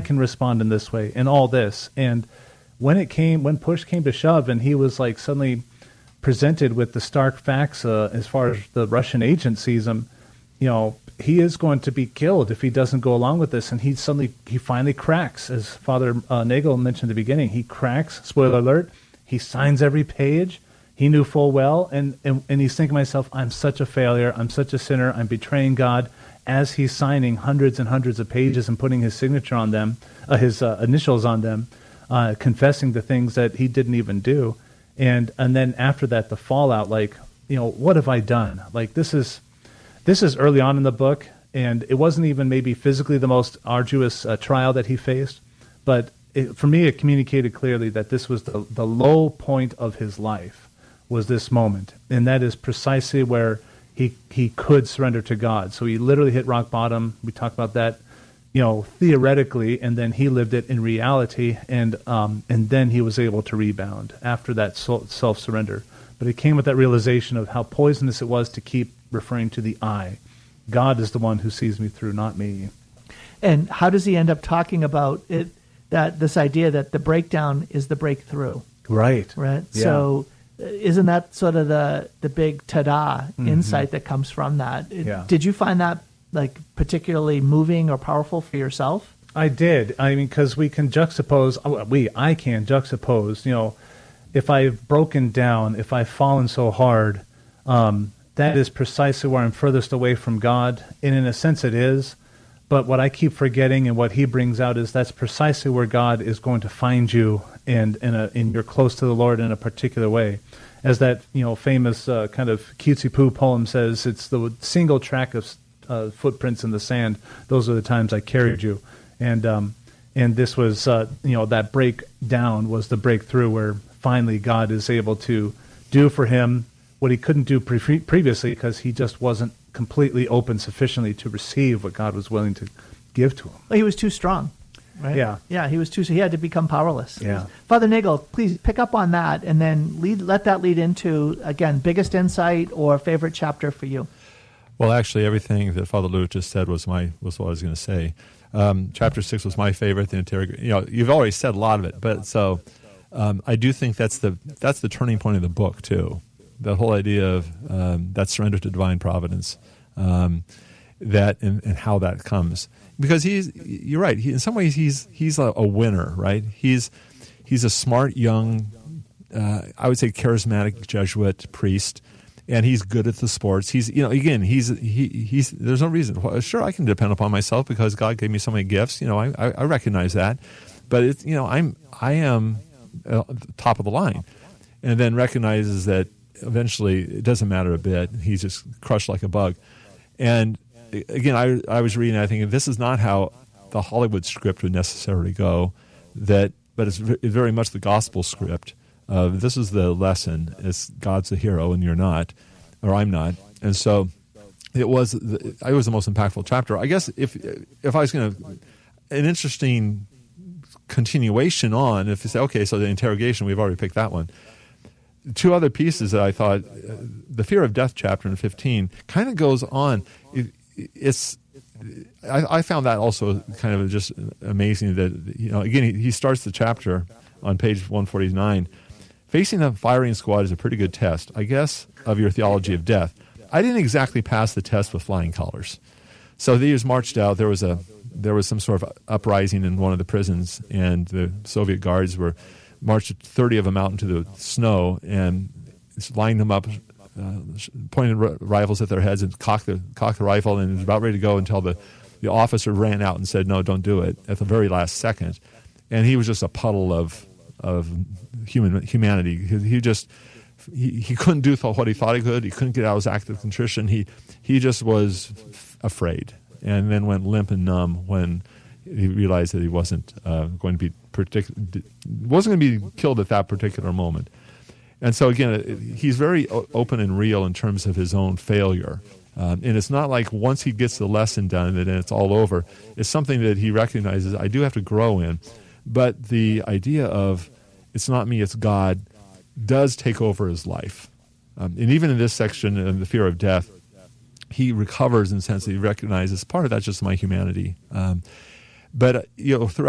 can respond in this way and all this. And when push came to shove and he was like suddenly presented with the stark facts as far as the Russian agent sees him, he is going to be killed if he doesn't go along with this. And he finally cracks, as Father Nagel mentioned at the beginning. He cracks, spoiler alert, he signs every page. He knew full well, and he's thinking to himself, I'm such a failure, I'm such a sinner, I'm betraying God, as he's signing hundreds and hundreds of pages and putting his signature on them, his initials on them, confessing the things that he didn't even do. And then after that, the fallout, what have I done? Like, this is early on in the book, and it wasn't even maybe physically the most arduous trial that he faced, but for me, it communicated clearly that this was the low point of his life, was this moment. And that is precisely where he could surrender to God. So he literally hit rock bottom. We talked about that, theoretically, and then he lived it in reality, and then he was able to rebound after that self-surrender. But it came with that realization of how poisonous it was to keep referring to the I. God is the one who sees me through, not me. And how does he end up talking about it? That this idea that the breakdown is the breakthrough. Right. Yeah. So isn't that sort of the big ta-da insight that comes from that? Did you find that particularly moving or powerful for yourself? I did. I mean, because I can juxtapose, if I've broken down, if I've fallen so hard, that is precisely where I'm furthest away from God. And in a sense it is. But what I keep forgetting and what he brings out is that's precisely where God is going to find you, and you're close to the Lord in a particular way. As that famous kind of cutesy-poo poem says, it's the single track of footprints in the sand. Those are the times I carried you. And this was, that breakdown was the breakthrough where finally God is able to do for him what he couldn't do previously, because he just wasn't completely open sufficiently to receive what God was willing to give to him. Well, he was too strong, right? Yeah, he was too. So he had to become powerless. Yeah. Father Nagel, please pick up on that, and then let that lead into, again, biggest insight or favorite chapter for you. Well, actually, everything that Father Lou just said was what I was going to say. Chapter 6 was my favorite. You've already said a lot of it, but so I do think that's the turning point of the book too. The whole idea of that surrender to divine providence, that and how that comes, because you're right. In some ways, he's a winner, right? He's a smart young, I would say, charismatic Jesuit priest, and he's good at the sports. He's there's no reason. Well, sure, I can depend upon myself because God gave me so many gifts. I recognize that, but I am top of the line, and then recognizes that. Eventually, it doesn't matter a bit. He's just crushed like a bug. And again, I was reading, I think, this is not how the Hollywood script would necessarily go, but it's very much the gospel script. This is the lesson. It's God's the hero and you're not, or I'm not. And so it was the most impactful chapter. I guess if I was going to, an interesting continuation on, if you say, okay, so the interrogation, we've already picked that one. Two other pieces that I thought, the fear of death chapter in 15 kind of goes on. I found that also kind of just amazing that, again, he starts the chapter on page 149. Facing a firing squad is a pretty good test, I guess, of your theology of death. I didn't exactly pass the test with flying colors. So they was marched out. There was some sort of uprising in one of the prisons, and the Soviet guards marched 30 of them out into the snow and lined them up, pointed rifles at their heads and cocked the rifle, and was about ready to go until the officer ran out and said, "No, don't do it," at the very last second. And he was just a puddle of humanity. He couldn't do what he thought he could. He couldn't get out of his act of contrition. He just was afraid, and then went limp and numb when he realized that he wasn't going to be killed at that particular moment. And so again, he's very open and real in terms of his own failure. And it's not like once he gets the lesson done and it's all over. It's something that he recognizes I do have to grow in. But the idea of it's not me, it's God does take over his life. And even in this section, in the fear of death, he recovers in the sense that he recognizes part of that's just my humanity. But throughout